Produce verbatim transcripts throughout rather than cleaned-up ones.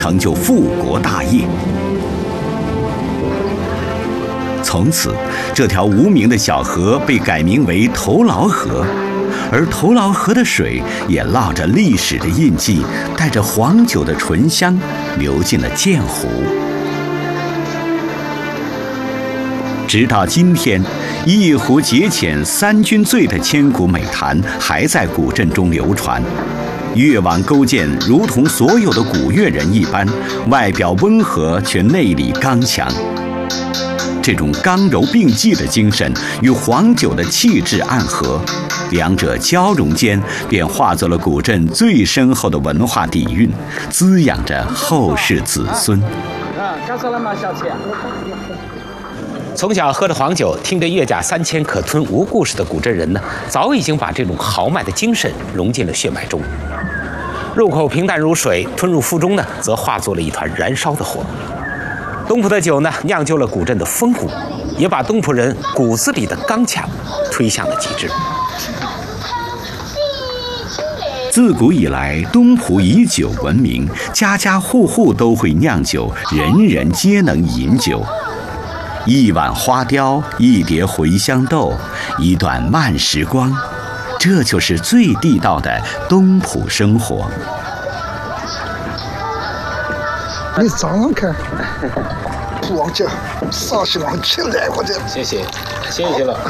成就复国大业。从此，这条无名的小河被改名为头劳河，而头劳河的水也烙着历史的印记，带着黄酒的醇香，流进了涧湖。直到今天，一湖节浅三军醉的千古美谈还在古镇中流传。越王勾践如同所有的古越人一般，外表温和却内里刚强。这种刚柔并济的精神与黄酒的气质暗合，两者交融间便化作了古镇最深厚的文化底蕴，滋养着后世子孙。 啊，干啥了嘛，小七？ 从小喝着黄酒，听着越甲三千可吞无故事的古镇人呢，早已经把这种豪迈的精神融进了血脉中。入口平淡如水，吞入腹中呢，则化作了一团燃烧的火。东浦的酒呢，酿就了古镇的风骨，也把东浦人骨子里的刚强推向了极致。 自古以来，东浦以酒闻名，家家户户都会酿酒，人人皆能饮酒。一碗花雕，一碟茴香豆，一段慢时光，这就是最地道的东浦生活。 你早上看，王家上西王起来过的。 谢谢，谢谢了。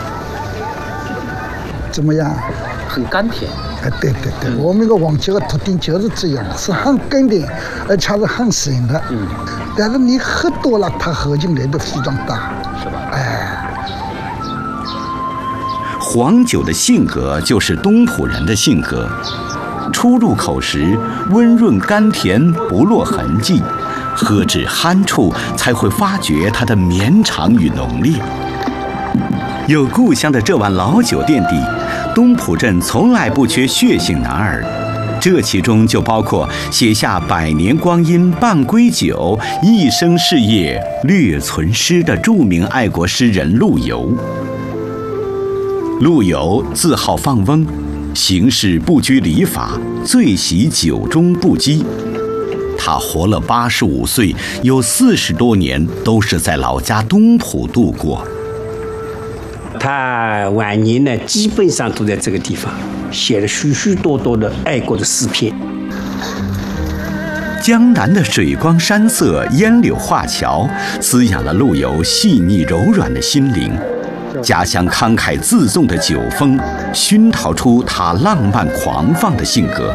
怎么样？ 很甘甜。 哎，对对对，嗯、我们个王家的特点就是这样，是很甘甜，而且是很深的。嗯。但是你喝多了，它喝进来的非常大， 是吧？ 哎。 黄酒的性格就是东浦人的性格。初入口时温润甘甜，不落痕迹，喝至酣处才会发觉它的绵长与浓烈。有故乡的这碗老酒垫底，东浦镇从来不缺血性男儿，这其中就包括写下百年光阴半归酒，一生事业略存诗的著名爱国诗人陆游。陆游自号放翁，行事不拘礼法，最喜酒中不羁。他活了八十五岁，有四十多年都是在老家东浦度过。 他晚年呢，基本上都在这个地方写了许许多多的爱国的诗篇。 江南的水光山色、烟柳画桥，滋养了陆游细腻柔软的心灵。家乡慷慨自纵的酒风，熏陶出他浪漫狂放的性格。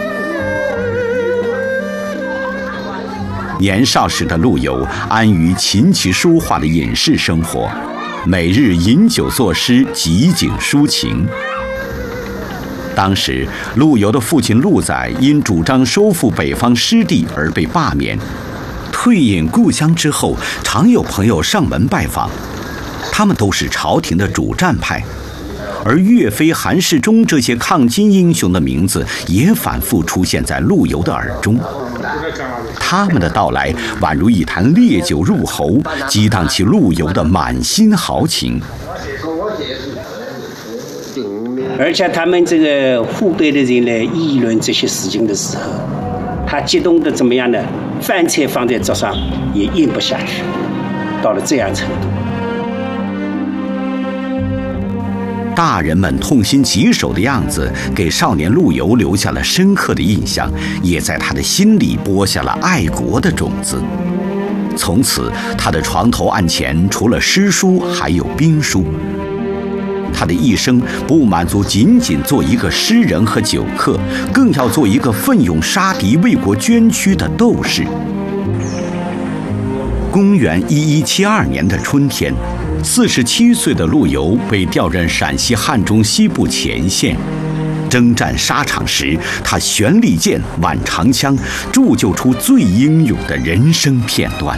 年少时的陆游安于琴棋书画的隐士生活，每日饮酒作诗，极景抒情。当时，陆游的父亲陆载因主张收复北方失地而被罢免，退隐故乡之后，常有朋友上门拜访。他们都是朝廷的主战派，而岳飞、韩世忠这些抗金英雄的名字也反复出现在陆游的耳中。他们的到来宛如一坛烈酒入喉，激荡起陆游的满心豪情。 而且他们这个湖北的人来议论这些事情的时候，他激动的怎么样呢？饭菜放在桌上也咽不下去，到了这样程度。 大人们痛心疾首的样子，给少年陆游留下了深刻的印象，也在他的心里播下了爱国的种子。从此，他的床头案前除了诗书，还有兵书。他的一生不满足仅仅做一个诗人和酒客，更要做一个奋勇杀敌、为国捐躯的斗士。公元一一七二年的春天，四十七岁的陆游被调任陕西汉中西部前线。征战沙场时，他悬利剑、挽长枪，铸就出最英勇的人生片段。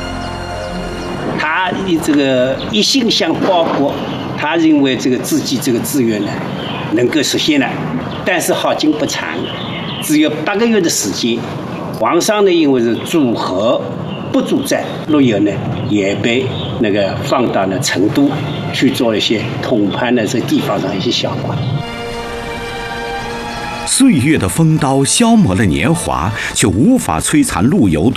他这个一心想报国，他认为这个自己这个志愿呢能够实现了，但是好景不长，只有八个月的时间。皇上呢，因为是主和不主战，陆游呢也被那个放到了成都去做一些统判的这地方上一些小官。 岁月的风刀消磨了年华，却无法摧残陆游